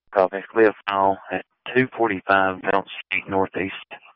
Copy. Cliff Hall at 245 Mount Street Northeast.